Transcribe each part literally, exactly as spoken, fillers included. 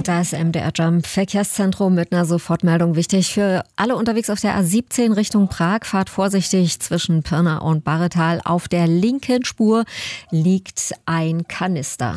Das M D R Jump Verkehrszentrum mit einer Sofortmeldung. Wichtig für alle unterwegs auf der A siebzehn Richtung Prag. Fahrt vorsichtig zwischen Pirna und Barretal. Auf der linken Spur liegt ein Kanister.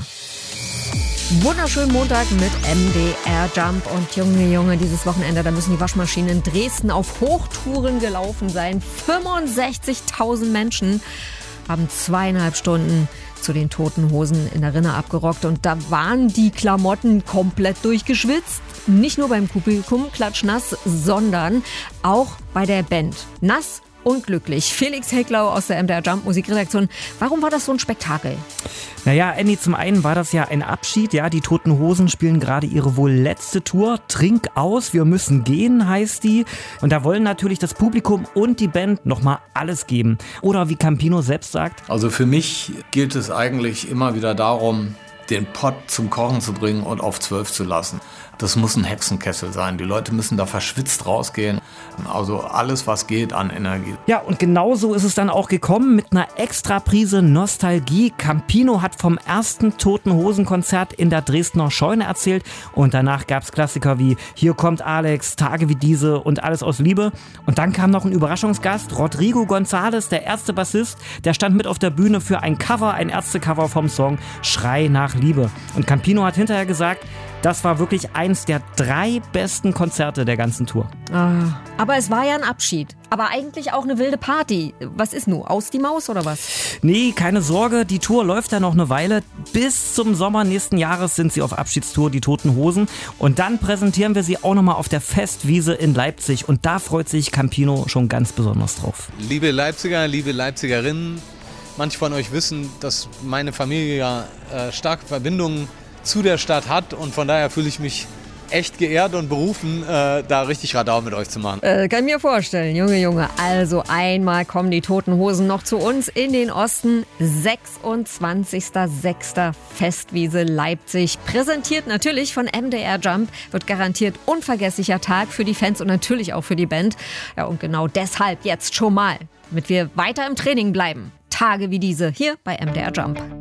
Wunderschönen Montag mit M D R Jump. Und Junge, Junge, dieses Wochenende, da müssen die Waschmaschinen in Dresden auf Hochtouren gelaufen sein. fünfundsechzigtausend Menschen haben zweieinhalb Stunden zu den Toten Hosen in der Rinne abgerockt. Und da waren die Klamotten komplett durchgeschwitzt. Nicht nur beim Publikum klatschnass, sondern auch bei der Band. Nass und glücklich. Felix Hecklau aus der M D R Jump Musikredaktion. Warum war das so ein Spektakel? Naja, Andy, zum einen war das ja ein Abschied. Ja, die Toten Hosen spielen gerade ihre wohl letzte Tour. Trink aus, wir müssen gehen, heißt die. Und da wollen natürlich das Publikum und die Band nochmal alles geben. Oder wie Campino selbst sagt: Also für mich gilt es eigentlich immer wieder darum, den Pott zum Kochen zu bringen und auf zwölf zu lassen. Das muss ein Hexenkessel sein. Die Leute müssen da verschwitzt rausgehen. Also alles, was geht an Energie. Ja, und genau so ist es dann auch gekommen mit einer extra Prise Nostalgie. Campino hat vom ersten Toten-Hosen-Konzert in der Dresdner Scheune erzählt. Und danach gab es Klassiker wie Hier kommt Alex, Tage wie diese und Alles aus Liebe. Und dann kam noch ein Überraschungsgast, Rodrigo González, der erste Bassist. Der stand mit auf der Bühne für ein Cover, ein Ärzte-Cover vom Song Schrei nach Liebe. Und Campino hat hinterher gesagt, das war wirklich eins der drei besten Konzerte der ganzen Tour. Ah, aber es war ja ein Abschied. Aber eigentlich auch eine wilde Party. Was ist nun? Aus die Maus oder was? Nee, keine Sorge, die Tour läuft ja noch eine Weile. Bis zum Sommer nächsten Jahres sind sie auf Abschiedstour, die Toten Hosen. Und dann präsentieren wir sie auch nochmal auf der Festwiese in Leipzig. Und da freut sich Campino schon ganz besonders drauf. Liebe Leipziger, liebe Leipzigerinnen, manche von euch wissen, dass meine Familie ja äh, starke Verbindungen zu der Stadt hat, und von daher fühle ich mich echt geehrt und berufen, äh, da richtig Radau mit euch zu machen. Äh, kann mir vorstellen, Junge, Junge. Also einmal kommen die Toten Hosen noch zu uns in den Osten. sechsundzwanzigster sechster Festwiese Leipzig. Präsentiert natürlich von M D R Jump. Wird garantiert unvergesslicher Tag für die Fans und natürlich auch für die Band. Ja, und genau deshalb jetzt schon mal, damit wir weiter im Training bleiben. Tage wie diese hier bei M D R Jump.